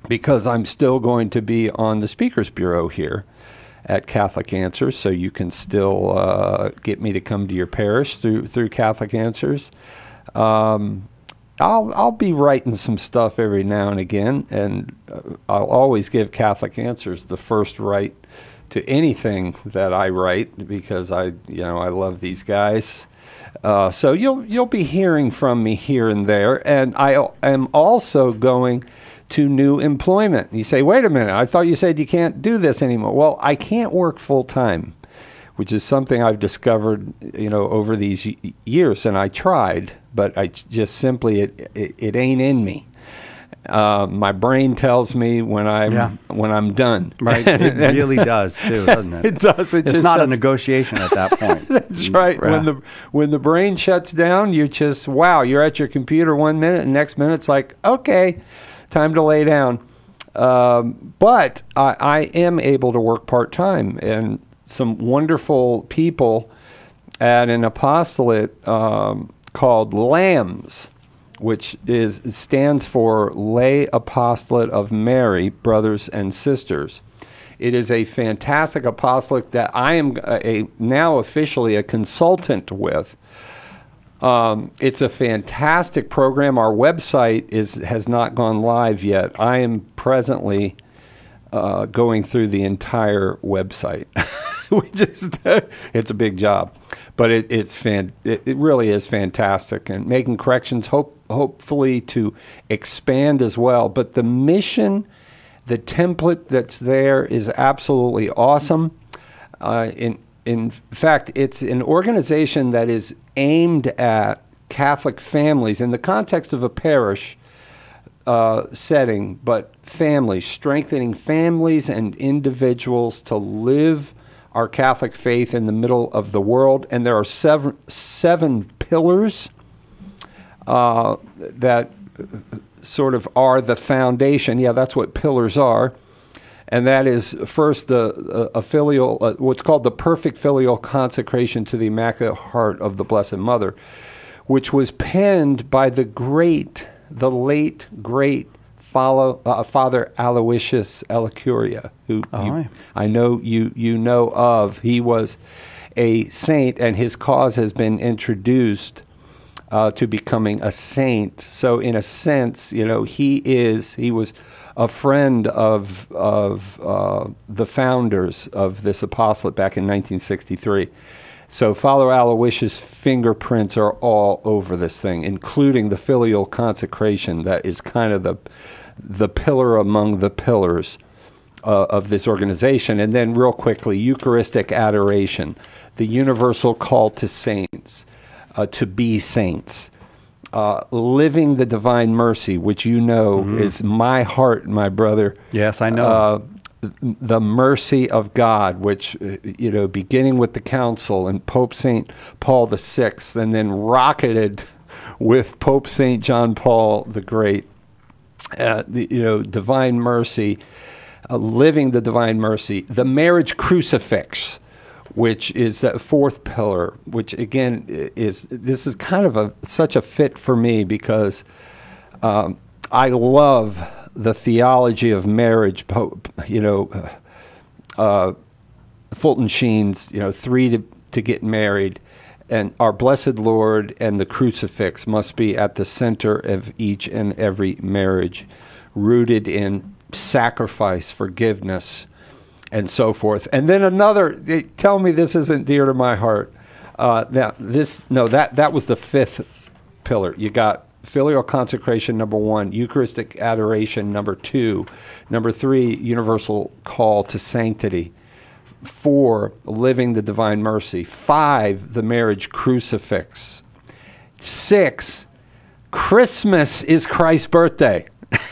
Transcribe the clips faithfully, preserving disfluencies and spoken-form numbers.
because I'm still going to be on the Speakers Bureau here at Catholic Answers, so you can still uh, get me to come to your parish through through Catholic Answers. Um, I'll I'll be writing some stuff every now and again, and uh, I'll always give Catholic Answers the first right to anything that I write, because I you know I love these guys. Uh, so you'll you'll be hearing from me here and there, and I am also going to new employment. You say, wait a minute, I thought you said you can't do this anymore. Well, I can't work full time, which is something I've discovered, you know, over these y- years, and I tried, but I just simply, it, it, it ain't in me. Uh, my brain tells me when I'm yeah. when I'm done. Right, it really does too, doesn't it? It does. It it's just not shuts, a negotiation at that point. That's right. Yeah. When the when the brain shuts down, you just wow. You're at your computer one minute, and next minute it's like, okay, time to lay down. Um, but I, I am able to work part time, and some wonderful people at an apostolate um, called LAMS, which is stands for Lay Apostolate of Mary, Brothers and Sisters. It is a fantastic apostolate that I am a, a now officially a consultant with. Um, it's a fantastic program. Our website is has not gone live yet. I am presently uh, going through the entire website. we just it's a big job, but it, it's fan. It, it really is fantastic, and making corrections. Hope hopefully to expand as well. But the mission, the template that's there is absolutely awesome. Uh, in In fact, it's an organization that is aimed at Catholic families in the context of a parish uh, setting, but families, strengthening families and individuals to live our Catholic faith in the middle of the world. And there are seven, seven pillars uh, that sort of are the foundation. Yeah, that's what pillars are. And that is first the uh, a filial, uh, what's called the perfect filial consecration to the Immaculate Heart of the Blessed Mother, which was penned by the great, the late great follow, uh, Father Aloysius Elicuria, who Oh, you, right. I know you you know of. He was a saint, and his cause has been introduced uh, to becoming a saint. So, in a sense, you know, he is he was. a friend of of uh, the founders of this apostolate back in nineteen sixty-three. So Father Aloysius' fingerprints are all over this thing, including the filial consecration that is kind of the the pillar among the pillars uh, of this organization. And then real quickly, Eucharistic adoration, the universal call to saints, uh, to be saints. Uh, living the divine mercy, which you know mm-hmm. is my heart, my brother. Yes, I know. Uh, the mercy of God, which, you know, beginning with the council and Pope Saint Paul the Sixth, and then rocketed with Pope Saint John Paul the Great. Uh, the, you know, divine mercy, uh, living the divine mercy, the marriage crucifix, which is that fourth pillar, which again is, this is kind of a such a fit for me because um, I love the theology of marriage. You know, uh, Fulton Sheen's, you know, three to, to get married, and our blessed Lord and the crucifix must be at the center of each and every marriage, rooted in sacrifice, forgiveness, and so forth. And then another, they tell me this isn't dear to my heart. Uh, that this no that that was the fifth pillar. You got filial consecration number one, Eucharistic adoration number two, number three, universal call to sanctity. Four, living the divine mercy. Five, the marriage crucifix. Six, Christmas is Christ's birthday.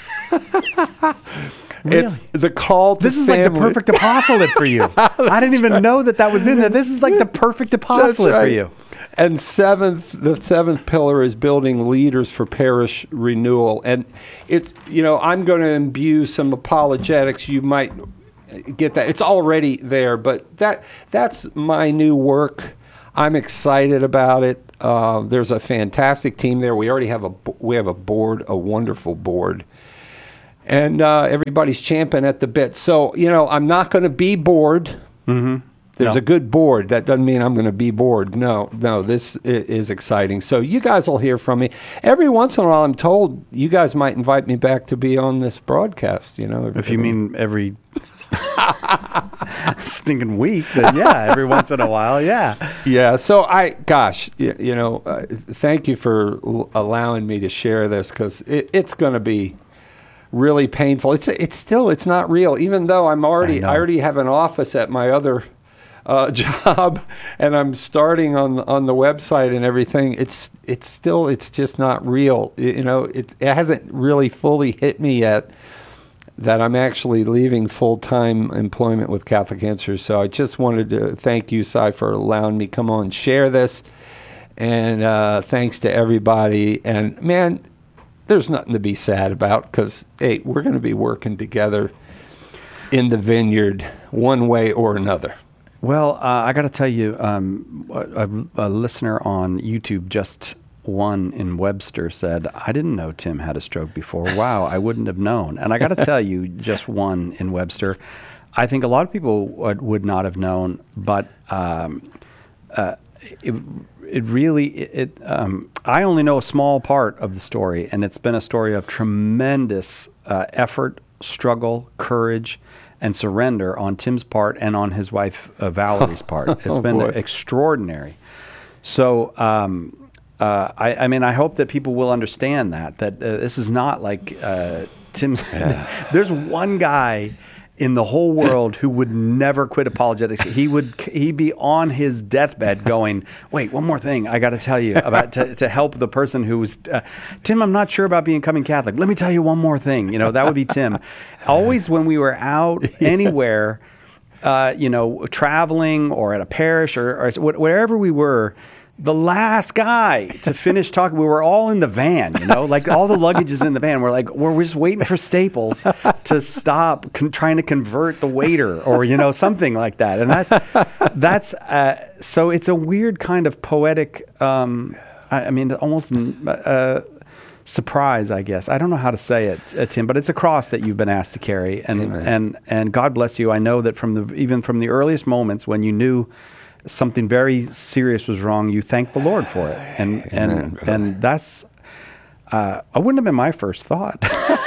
Really? It's the call to This is family. like the perfect apostolate for you. I didn't even right. know that that was in there. This is like the perfect apostolate right. for you. And seventh, the seventh pillar is building leaders for parish renewal. And it's, you know, I'm going to imbue some apologetics. You might get that. It's already there, but that that's my new work. I'm excited about it. Uh, there's a fantastic team there. We already have a we have a board, a wonderful board. and uh, everybody's champing at the bit. So, you know, I'm not going to be bored. Mm-hmm. There's No. a good board. That doesn't mean I'm going to be bored. No, no, this i- is exciting. So you guys will hear from me. Every once in a while, I'm told you guys might invite me back to be on this broadcast, you know. If you mean every stinking week, then yeah, every once in a while, yeah. Yeah, so I, gosh, you, you know, uh, thank you for l- allowing me to share this, because it, it's going to be really painful. It's it's still, it's not real, even though I'm already, I I, know. already have an office at my other uh, job, and I'm starting on the, on the website and everything. It's it's still, it's just not real. You you know, it, it hasn't really fully hit me yet that I'm actually leaving full-time employment with Catholic Answers. So I just wanted to thank you, Cy, for allowing me to come on and share this. And uh, thanks to everybody. And, man, there's nothing to be sad about, because, hey, we're going to be working together in the vineyard one way or another. Well, uh, I got to tell you, um, a, a listener on YouTube, just one in Webster, said, I didn't know Tim had a stroke before. Wow, I wouldn't have known. And I got to tell you, just one in Webster, I think a lot of people would, would not have known, but um, uh, it, it really, it, um, I only know a small part of the story, and it's been a story of tremendous uh, effort, struggle, courage, and surrender on Tim's part and on his wife uh, Valerie's part. It's Oh, been boy. extraordinary. So, um, uh, I, I mean, I hope that people will understand that, that uh, this is not like uh, Tim's. There's one guy in the whole world who would never quit apologetics. He would he'd be on his deathbed going, wait, one more thing I got to tell you about to, to help the person who's, uh, Tim, I'm not sure about becoming Catholic. Let me tell you one more thing. You know, that would be Tim. Always when we were out anywhere, uh, you know, traveling or at a parish or, or wh- wherever we were, the last guy to finish talking, we were all in the van, you know, like all the luggage is in the van. We're like, we're, we're just waiting for Staples to stop con- trying to convert the waiter or, you know, something like that. And that's, that's, uh, so it's a weird kind of poetic, um, I, I mean, almost, uh, surprise, I guess. I don't know how to say it, uh, Tim, but it's a cross that you've been asked to carry. And, Amen. and, and God bless you. I know that from the, even from the earliest moments when you knew something very serious was wrong, you thanked the Lord for it. And, Amen, and, brother. and that's, uh, I wouldn't have been my first thought.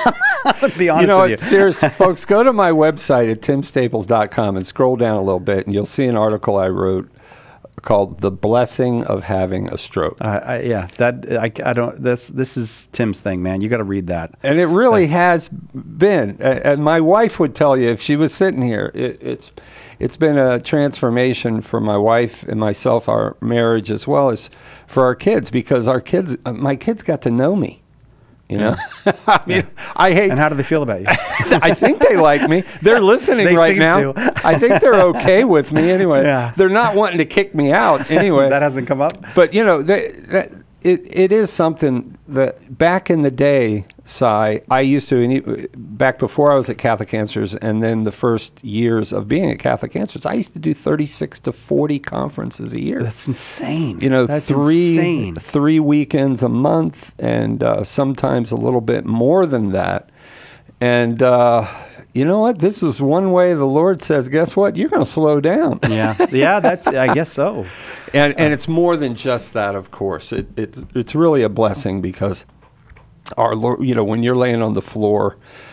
To be honest You know with what, you. serious folks, go to my website at tim staples dot com and scroll down a little bit, and you'll see an article I wrote called "The Blessing of Having a Stroke." Uh, I, yeah, that I, I don't. That's this is Tim's thing, man. You got to read that. And it really has been. Uh, and my wife would tell you if she was sitting here, it, it's it's been a transformation for my wife and myself, our marriage, as well as for our kids, because our kids, uh, my kids got to know me. You know, I mean, I hate. And how do they feel about you? I think they like me. They're listening They right seem now. to. I think they're okay with me anyway. Yeah. They're not wanting to kick me out anyway. That hasn't come up. But you know, they, that, it it is something that back in the day, Cy, I used to, and e- back before I was at Catholic Answers, and then the first years of being at Catholic Answers, I used to do thirty-six to forty conferences a year. That's insane. You know, That's three insane. three weekends a month, and uh, sometimes a little bit more than that. And uh, you know what? This was one way the Lord says, guess what? You're going to slow down. Yeah, yeah. That's. I guess so. And and it's more than just that, of course. It, it's it's really a blessing, because our Lord, you know, when you're laying on the floor,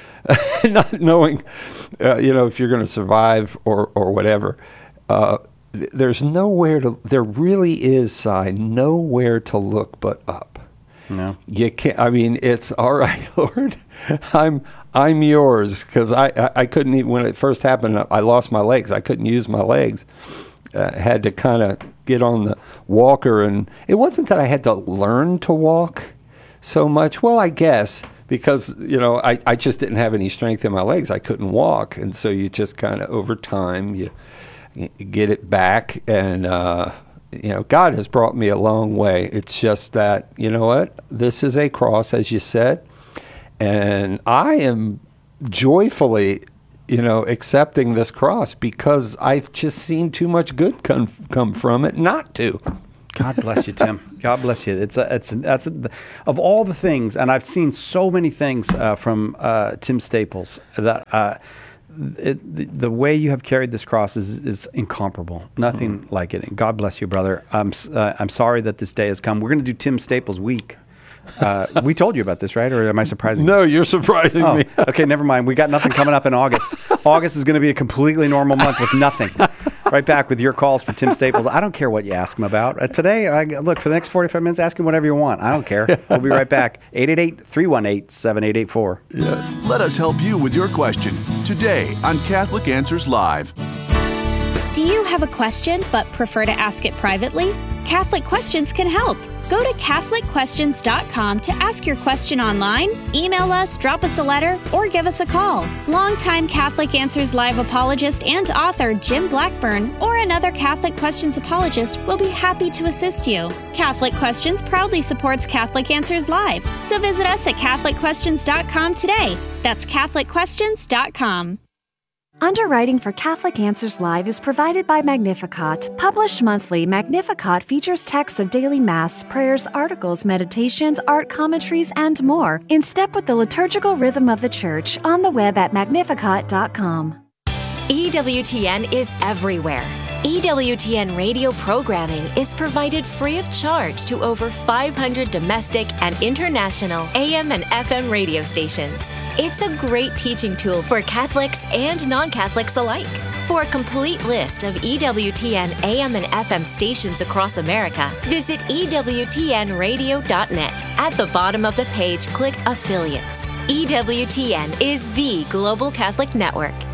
not knowing, uh, you know, if you're going to survive or or whatever, uh, th- there's nowhere to. There really is, Si, nowhere to look but up. No. You can't. I mean, it's all right, Lord. I'm I'm yours, because I, I I couldn't even, when it first happened, I lost my legs. I couldn't use my legs. Uh, had to kind of get on the walker, and it wasn't that I had to learn to walk so much. Well, I guess because you know I, I just didn't have any strength in my legs. I couldn't walk, and so you just kind of over time you, you get it back, and uh, you know God has brought me a long way. It's just that, you know what, this is a cross, as you said, and I am joyfully, you know, accepting this cross, because I've just seen too much good come come from it not to. God bless you, Tim. God bless you. It's a, it's a, that's a, of all the things, and I've seen so many things uh, from uh, Tim Staples that uh, it, the, the way you have carried this cross is, is incomparable. Nothing mm. like it. And God bless you, brother. I'm uh, I'm sorry that this day has come. We're going to do Tim Staples Week. Uh, we told you about this, right? Or am I surprising no, you? No, you're surprising oh, me. Okay, never mind. We got nothing coming up in August. August is going to be a completely normal month with nothing. Right back with your calls for Tim Staples. I don't care what you ask him about. Uh, today, I, look, for the next forty-five minutes, ask him whatever you want. I don't care. We'll be right back. eight eight eight, three one eight, seven eight eight four. Yes. Let us help you with your question today on Catholic Answers Live. Do you have a question but prefer to ask it privately? Catholic Questions can help. Go to Catholic Questions dot com to ask your question online, email us, drop us a letter, or give us a call. Longtime Catholic Answers Live apologist and author Jim Blackburn or another Catholic Questions apologist will be happy to assist you. Catholic Questions proudly supports Catholic Answers Live, so visit us at Catholic Questions dot com today. That's Catholic Questions dot com. Underwriting for Catholic Answers Live is provided by Magnificat. Published monthly, Magnificat features texts of daily Mass, prayers, articles, meditations, art commentaries, and more, in step with the liturgical rhythm of the Church, on the web at magnificat dot com. E W T N is everywhere. E W T N radio programming is provided free of charge to over five hundred domestic and international A M and F M radio stations. It's a great teaching tool for Catholics and non-Catholics alike. For a complete list of E W T N A M and F M stations across America, visit E W T N radio dot net. At the bottom of the page, click Affiliates. E W T N is the global Catholic network.